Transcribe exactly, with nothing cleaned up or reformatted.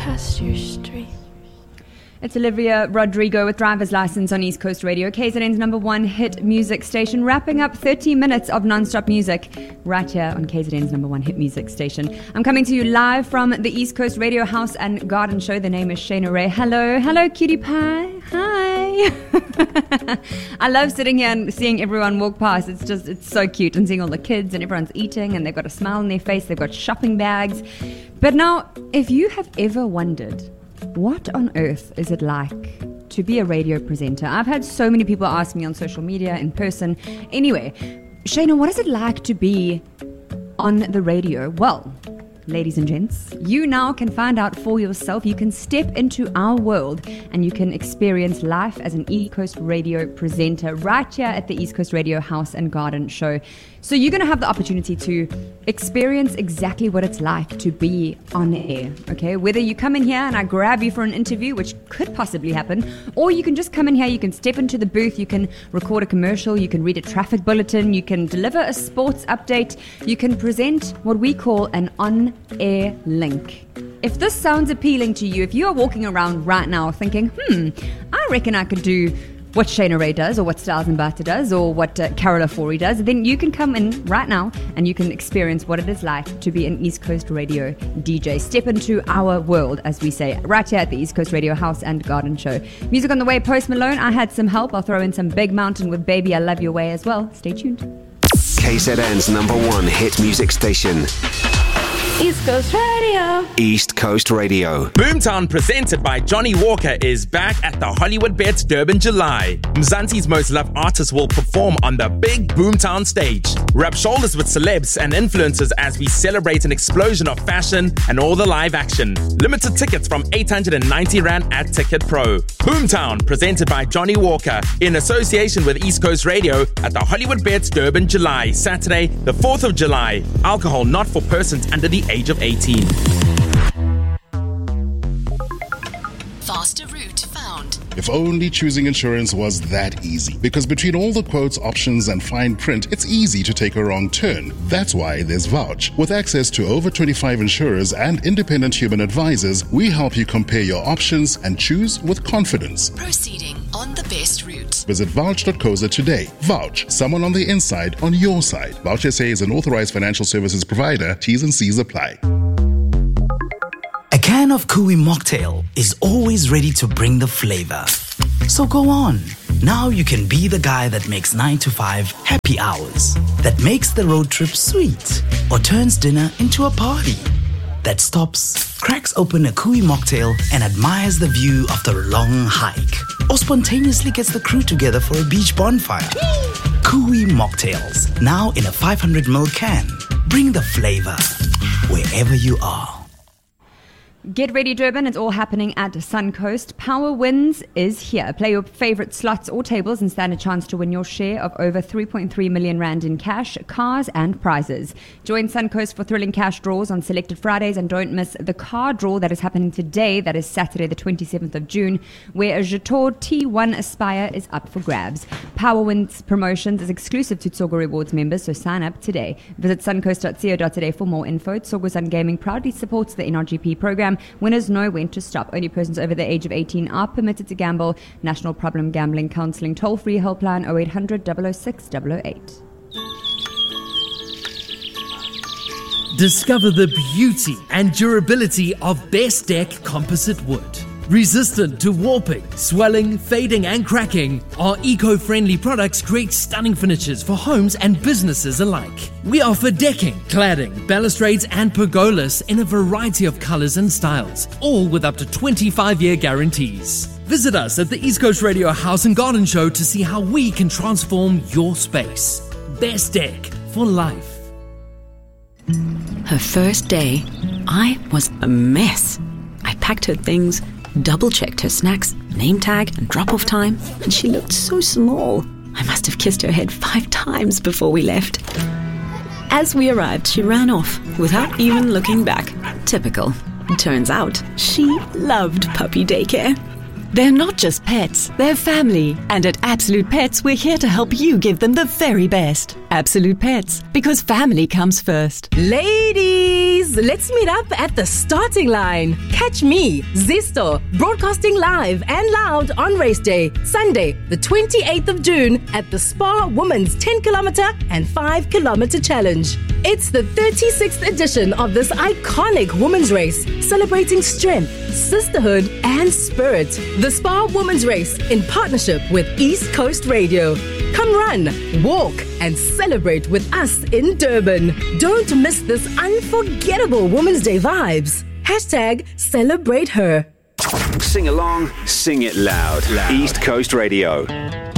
past your street. It's Olivia Rodrigo with Driver's License on East Coast Radio, K Z N's number one hit music station, wrapping up thirty minutes of non-stop music right here on K Z N's number one hit music station. I'm coming to you live from the East Coast Radio House and Garden Show. The name is Shayna Ray. Hello, hello, cutie pie. Hi. I love sitting here and seeing everyone walk past. It's just, it's so cute, and seeing all the kids and everyone's eating and they've got a smile on their face. They've got shopping bags. But now, if you have ever wondered, what on earth is it like to be a radio presenter? I've had so many people ask me on social media, in person. Anyway, Shayna, what is it like to be on the radio? Well, ladies and gents, you now can find out for yourself. You can step into our world and you can experience life as an East Coast Radio presenter right here at the East Coast Radio House and Garden Show. So you're going to have the opportunity to experience exactly what it's like to be on air, okay? Whether you come in here and I grab you for an interview, which could possibly happen, or you can just come in here, you can step into the booth, you can record a commercial, you can read a traffic bulletin, you can deliver a sports update, you can present what we call an on-air link. If this sounds appealing to you, if you are walking around right now thinking, hmm, I reckon I could do what Shayna Ray does, or what Styles and Bata does, or what uh, Carola Forey does, then you can come in right now and you can experience what it is like to be an East Coast Radio D J. Step into our world, as we say, right here at the East Coast Radio House and Garden Show. Music on the way, Post Malone. I had some help. I'll throw in some Big Mountain with Baby I Love Your Way as well. Stay tuned. K Z N's number one hit music station. East Coast Radio. East Coast Radio. Boomtown, presented by Johnny Walker, is back at the Hollywood Bets Durban July. Mzansi's most loved artists will perform on the big Boomtown stage. Rub shoulders with celebs and influencers as we celebrate an explosion of fashion and all the live action. Limited tickets from eight hundred ninety rand at Ticket Pro. Boomtown, presented by Johnny Walker, in association with East Coast Radio at the Hollywood Bets Durban July, Saturday, the fourth of July. Alcohol not for persons under the age of eighteen. Faster route found. If only choosing insurance was that easy. Because between all the quotes, options, and fine print, it's easy to take a wrong turn. That's why there's Vouch. With access to over twenty-five insurers and independent human advisors, we help you compare your options and choose with confidence. Proceeding on the best route. Visit vouch dot co za today. Vouch, someone on the inside on your side. Vouch S A is an authorized financial services provider. T's and C's apply. A can of Kui mocktail is always ready to bring the flavor. So go on. Now you can be the guy that makes nine to five happy hours, that makes the road trip sweet, or turns dinner into a party, that stops, cracks open a Kui mocktail and admires the view after a long hike, or spontaneously gets the crew together for a beach bonfire. Kui mocktails, now in a five hundred milliliter can. Bring the flavor wherever you are. Get ready, Durban. It's all happening at Suncoast. Power Wins is here. Play your favorite slots or tables and stand a chance to win your share of over three point three million rand in cash, cars and prizes. Join Suncoast for thrilling cash draws on selected Fridays, and don't miss the car draw that is happening today. That is Saturday the twenty-seventh of June, where a Jator T one Aspire is up for grabs. Power Wins promotions is exclusive to Tsogo Rewards members, so sign up today. Visit suncoast dot co dot za for more info. Tsogo Sun Gaming proudly supports the N R G P program. Winners know when to stop. Only persons over the age of eighteen are permitted to gamble. National Problem Gambling Counselling toll-free helpline oh eight hundred, double oh six, double oh eight. Discover the beauty and durability of Best Deck composite wood. Resistant to warping, swelling, fading and cracking, our eco-friendly products create stunning finishes for homes and businesses alike. We offer decking, cladding, balustrades and pergolas in a variety of colors and styles, all with up to twenty-five year guarantees. Visit us at the East Coast Radio House and Garden Show to see how we can transform your space. Best Deck for life. Her first day, I was a mess. I packed her things, double-checked her snacks, name tag and drop-off time, and she looked so small. I must have kissed her head five times before we left. As we arrived, she ran off without even looking back. Typical. Turns out, she loved puppy daycare. They're not just pets, they're family. And at Absolute Pets, we're here to help you give them the very best. Absolute Pets, because family comes first. Ladies, let's meet up at the starting line. Catch me, Zisto, broadcasting live and loud on race day, Sunday, the twenty-eighth of June at the Spa Women's ten kilometer and five kilometer challenge. It's the thirty-sixth edition of this iconic women's race, celebrating strength, sisterhood, and spirit. The Spa Women's Race in partnership with East Coast Radio. Come run, walk, and celebrate with us in Durban. Don't miss this unforgettable Women's Day vibes. Hashtag celebrate her. Sing along, sing it loud. loud. East Coast Radio.